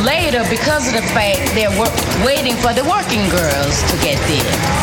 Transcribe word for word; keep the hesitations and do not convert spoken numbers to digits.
later because of the fact they're wor- waiting for the working girls to get there.